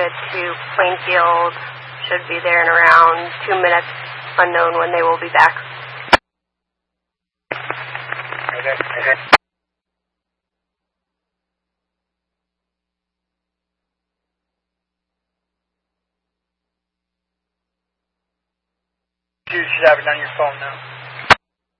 Greenwood to Plainfield. Should be there in around 2 minutes. Unknown when they will be back. Okay. You should have it on your phone now.